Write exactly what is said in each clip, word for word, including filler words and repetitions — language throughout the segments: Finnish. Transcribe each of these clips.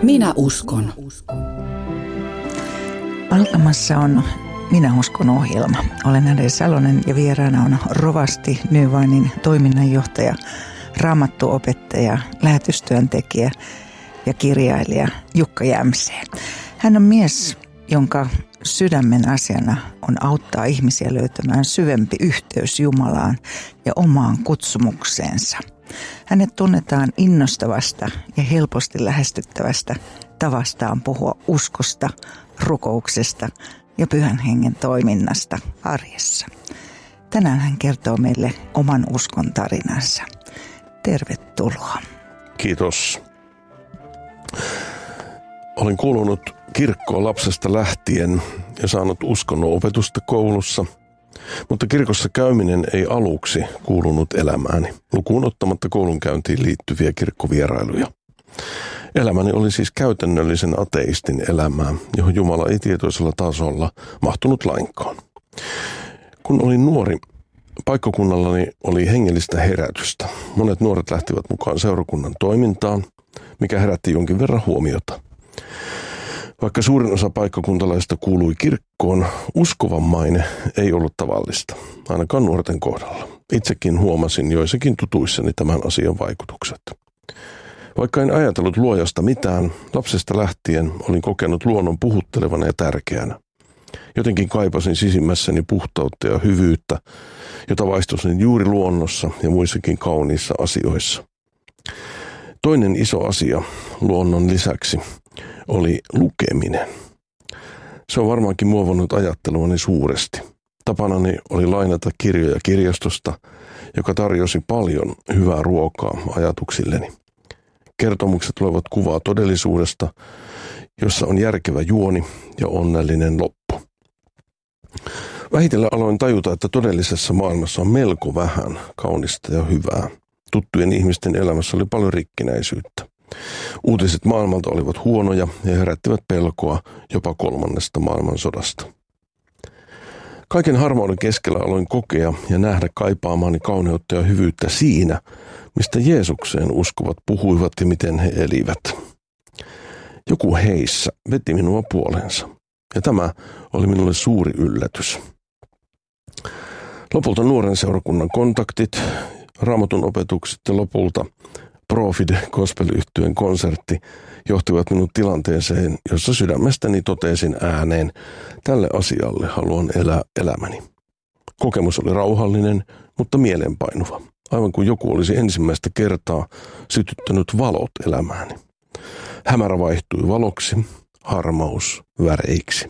Minä uskon. Alkamassa on Minä uskon -ohjelma. Olen Ade Salonen ja vieraana on rovasti Nyvainin toiminnanjohtaja, raamattuopettaja, lähetystyöntekijä ja kirjailija Jukka Jämseen. Hän on mies, jonka sydämen asiana on auttaa ihmisiä löytämään syvempi yhteys Jumalaan ja omaan kutsumukseensa. Hänet tunnetaan innostavasta ja helposti lähestyttävästä tavastaan puhua uskosta, rukouksesta ja pyhän hengen toiminnasta arjessa. Tänään hän kertoo meille oman uskon tarinansa. Tervetuloa. Kiitos. Olen kuulunut kirkkoon lapsesta lähtien ja saanut uskonnon opetusta koulussa, mutta kirkossa käyminen ei aluksi kuulunut elämääni, lukuun ottamatta koulunkäyntiin liittyviä kirkkovierailuja. Elämäni oli siis käytännöllisen ateistin elämää, johon Jumala ei tietoisella tasolla mahtunut lainkaan. Kun olin nuori, paikkakunnallani oli hengellistä herätystä. Monet nuoret lähtivät mukaan seurakunnan toimintaan, mikä herätti jonkin verran huomiota. Vaikka suurin osa paikkakuntalaisista kuului kirkkoon, uskovan maine ei ollut tavallista, ainakaan nuorten kohdalla. Itsekin huomasin joissakin tutuissani tämän asian vaikutukset. Vaikka en ajatellut luojasta mitään, lapsesta lähtien olin kokenut luonnon puhuttelevana ja tärkeänä. Jotenkin kaipasin sisimmässäni puhtautta ja hyvyyttä, jota vaistosin juuri luonnossa ja muissakin kauniissa asioissa. Toinen iso asia luonnon lisäksi oli lukeminen. Se on varmaankin muovannut ajatteluani suuresti. Tapanani oli lainata kirjoja kirjastosta, joka tarjosi paljon hyvää ruokaa ajatuksilleni. Kertomukset luovat kuvaa todellisuudesta, jossa on järkevä juoni ja onnellinen loppu. Vähitellen aloin tajuta, että todellisessa maailmassa on melko vähän kaunista ja hyvää. Tuttujen ihmisten elämässä oli paljon rikkinäisyyttä. Uutiset maailmalta olivat huonoja ja herättivät pelkoa jopa kolmannesta maailmansodasta. Kaiken harmauden keskellä aloin kokea ja nähdä kaipaamaani kauneutta ja hyvyyttä siinä, mistä Jeesukseen uskovat puhuivat ja miten he elivät. Joku heissä veti minua puolensa, ja tämä oli minulle suuri yllätys. Lopulta nuoren seurakunnan kontaktit, raamatun opetukset ja lopulta Profit gospel-yhtyeen konsertti johtivat minut tilanteeseen, jossa sydämestäni totesin ääneen, tälle asialle haluan elää elämäni. Kokemus oli rauhallinen, mutta mielenpainuva, aivan kuin joku olisi ensimmäistä kertaa sytyttänyt valot elämääni. Hämärä vaihtui valoksi, harmaus väreiksi.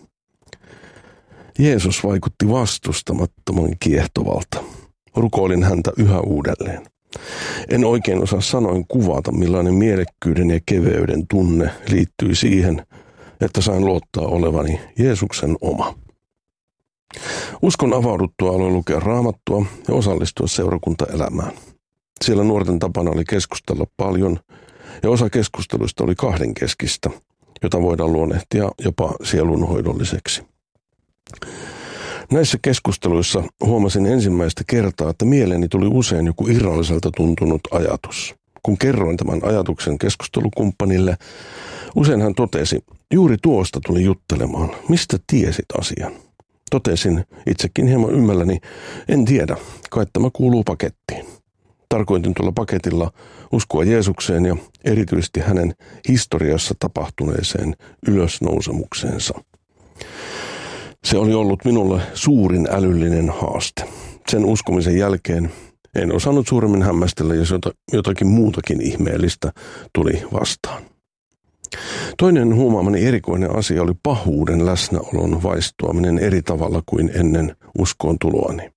Jeesus vaikutti vastustamattoman kiehtovalta. Rukoilin häntä yhä uudelleen. En oikein osaa sanoin kuvata, millainen mielekkyyden ja keveyden tunne liittyi siihen, että sain luottaa olevani Jeesuksen oma. Uskon avauduttua aloin lukea raamattua ja osallistua seurakuntaelämään. Siellä nuorten tapana oli keskustella paljon ja osa keskusteluista oli kahdenkeskistä, jota voidaan luonnehtia jopa sielunhoidolliseksi. Näissä keskusteluissa huomasin ensimmäistä kertaa, että mieleeni tuli usein joku irralliselta tuntunut ajatus. Kun kerroin tämän ajatuksen keskustelukumppanille, usein hän totesi, juuri tuosta tuli juttelemaan, mistä tiesit asian. Totesin itsekin hieman ymmälläni, en tiedä, kai tämä kuuluu pakettiin. Tarkoitin tuolla paketilla uskoa Jeesukseen ja erityisesti hänen historiassa tapahtuneeseen ylösnousemukseensa. Se oli ollut minulle suurin älyllinen haaste. Sen uskomisen jälkeen en osannut suuremmin hämmästellä, jos jotakin muutakin ihmeellistä tuli vastaan. Toinen huomaamani erikoinen asia oli pahuuden läsnäolon vaistoaminen eri tavalla kuin ennen uskoon tuloani.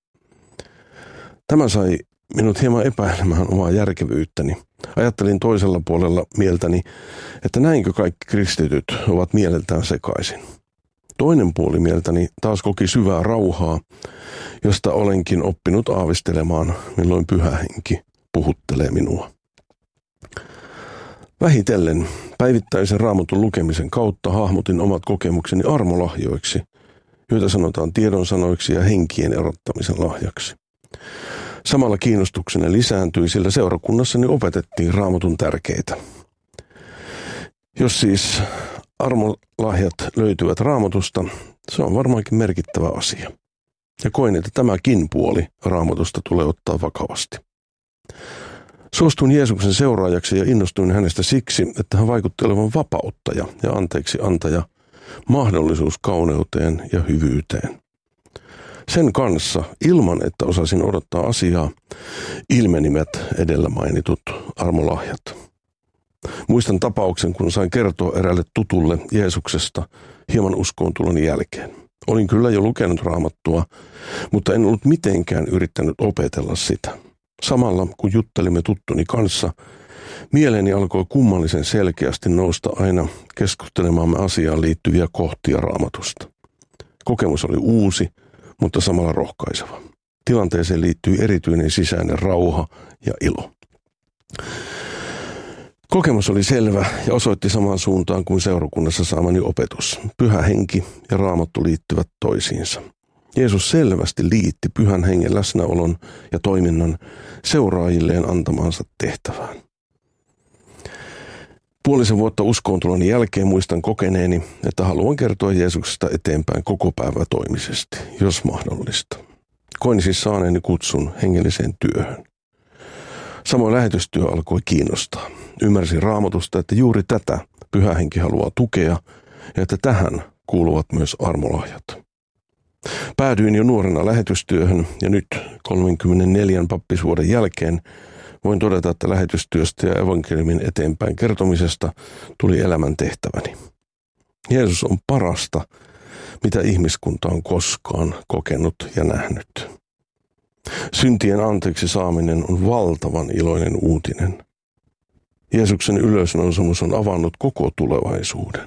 Tämä sai minut hieman epäilemään omaa järkevyyttäni. Ajattelin toisella puolella mieltäni, että näinkö kaikki kristityt ovat mieleltään sekaisin. Toinen puoli mieltäni taas koki syvää rauhaa, josta olenkin oppinut aavistelemaan, milloin pyhä henki puhuttelee minua. Vähitellen päivittäisen raamatun lukemisen kautta hahmotin omat kokemukseni armolahjoiksi, joita sanotaan tiedonsanoiksi ja henkien erottamisen lahjaksi. Samalla kiinnostukseni lisääntyi, sillä seurakunnassani opetettiin raamatun tärkeitä. Jos siis armolahjat löytyvät Raamatusta, se on varmaankin merkittävä asia. Ja koin, että tämäkin puoli Raamatusta tulee ottaa vakavasti. Suostuin Jeesuksen seuraajaksi ja innostuin hänestä siksi, että hän vaikutti olevan vapauttaja ja anteeksi antaja, mahdollisuus kauneuteen ja hyvyyteen. Sen kanssa, ilman että osasin odottaa asiaa, ilmenivät edellä mainitut armolahjat. Muistan tapauksen, kun sain kertoa eräälle tutulle Jeesuksesta hieman uskoon tuloni jälkeen. Olin kyllä jo lukenut Raamattua, mutta en ollut mitenkään yrittänyt opetella sitä. Samalla kun juttelimme tuttuni kanssa, mieleeni alkoi kummallisen selkeästi nousta aina keskustelemaamme asiaan liittyviä kohtia Raamatusta. Kokemus oli uusi, mutta samalla rohkaiseva. Tilanteeseen liittyi erityinen sisäinen rauha ja ilo. Kokemus oli selvä ja osoitti samaan suuntaan kuin seurakunnassa saamani opetus. Pyhä henki ja Raamattu liittyvät toisiinsa. Jeesus selvästi liitti pyhän hengen läsnäolon ja toiminnan seuraajilleen antamaansa tehtävään. Puolisen vuotta uskoontuloni jälkeen muistan kokeneeni, että haluan kertoa Jeesuksesta eteenpäin koko päivä toimisesti, jos mahdollista. Koin siis saaneeni kutsun hengelliseen työhön. Samoin lähetystyö alkoi kiinnostaa. Ymmärsin Raamatusta, että juuri tätä Pyhä Henki haluaa tukea ja että tähän kuuluvat myös armolahjat. Päädyin jo nuorena lähetystyöhön ja nyt kolmekymmentäneljä pappisvuoden jälkeen voin todeta, että lähetystyöstä ja evankeliumin eteenpäin kertomisesta tuli elämän tehtäväni. Jeesus on parasta, mitä ihmiskunta on koskaan kokenut ja nähnyt. Syntien anteeksi saaminen on valtavan iloinen uutinen. Jeesuksen ylösnousemus on avannut koko tulevaisuuden.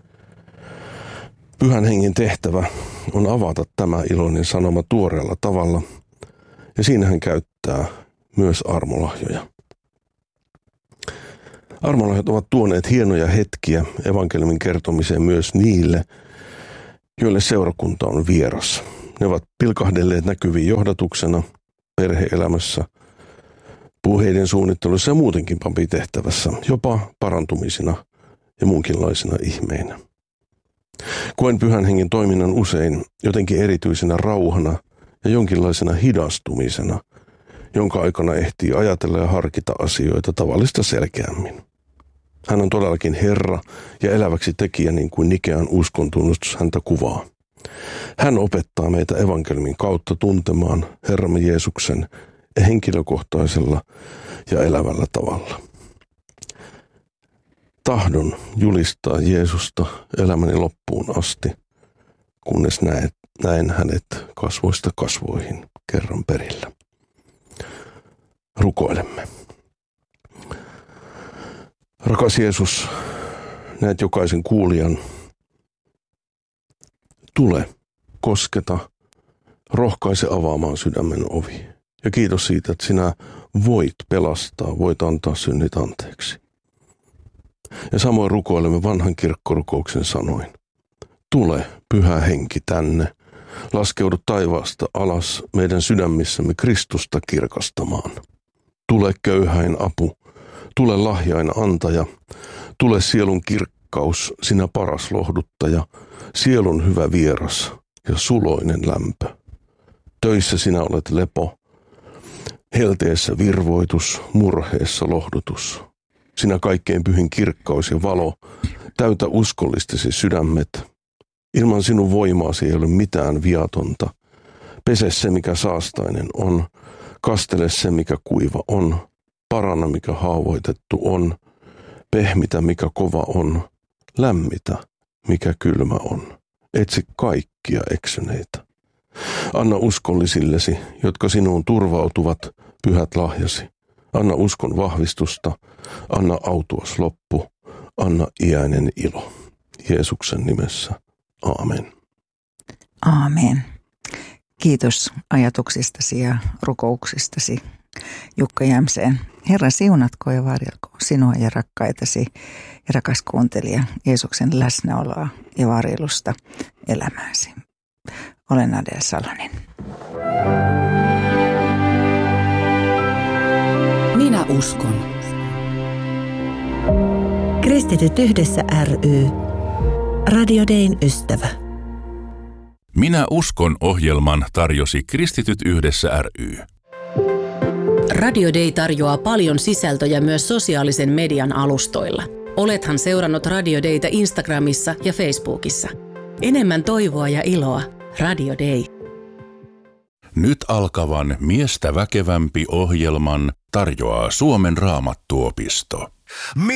Pyhän hengen tehtävä on avata tämä iloinen sanoma tuoreella tavalla, ja siinä hän käyttää myös armolahjoja. Armolahjat ovat tuoneet hienoja hetkiä evankeliumin kertomiseen myös niille, joille seurakunta on vieras. Ne ovat pilkahdelleet näkyviin johdatuksena perhe-elämässä, puheiden suunnittelussa ja muutenkin papitehtävässä, jopa parantumisina ja muunkinlaisina ihmeinä. Koen Pyhän hengen toiminnan usein jotenkin erityisenä rauhana ja jonkinlaisena hidastumisena, jonka aikana ehtii ajatella ja harkita asioita tavallista selkeämmin. Hän on todellakin Herra ja eläväksi tekijä, niin kuin Nikean uskontunnustus häntä kuvaa. Hän opettaa meitä evankeliumin kautta tuntemaan Herramme Jeesuksen henkilökohtaisella ja elävällä tavalla. Tahdon julistaa Jeesusta elämäni loppuun asti, kunnes näet, näen hänet kasvoista kasvoihin kerran perillä. Rukoilemme. Rakas Jeesus, näet jokaisen kuulijan. Tule, kosketa, rohkaise avaamaan sydämen ovi. Ja kiitos siitä, että sinä voit pelastaa, voit antaa synnit anteeksi. Ja samoin rukoilemme vanhan kirkkorukouksen sanoin. Tule, Pyhä Henki, tänne. Laskeudu taivaasta alas meidän sydämissämme Kristusta kirkastamaan. Tule köyhäin apu, tule lahjain antaja, tule sielun kirkkaus, sinä paras lohduttaja, sielun hyvä vieras ja suloinen lämpö. Töissä sinä olet lepo, helteessä virvoitus, murheessa lohdutus. Sinä kaikkein pyhin kirkkaus ja valo, täytä uskollistesi sydämet. Ilman sinun voimaasi ei ole mitään viatonta. Pese se, mikä saastainen on. Kastele se, mikä kuiva on. Paranna, mikä haavoitettu on. Pehmitä, mikä kova on. Lämmitä, mikä kylmä on. Etsi kaikkia eksyneitä. Anna uskollisillesi, jotka sinuun turvautuvat, pyhät lahjasi. Anna uskon vahvistusta, anna autuas loppu, anna iäinen ilo. Jeesuksen nimessä. Aamen. Aamen. Kiitos ajatuksistasi ja rukouksistasi, Jukka Jämseen. Herra, siunatko ja varjelko sinua ja rakkaitasi ja rakas kuuntelija Jeesuksen läsnäoloa ja varjelusta elämääsi. Olen Adel Salonen. Minä uskon. Kristityt yhdessä ry. Radio Dayn ystävä. Minä uskon -ohjelman tarjosi Kristityt yhdessä ry. Radio Day tarjoaa paljon sisältöjä myös sosiaalisen median alustoilla. Olethan seurannut Radio Daytä Instagramissa ja Facebookissa. Enemmän toivoa ja iloa. Radio Day. Nyt alkavan Miestä väkevämpi -ohjelman tarjoaa Suomen Raamattuopisto.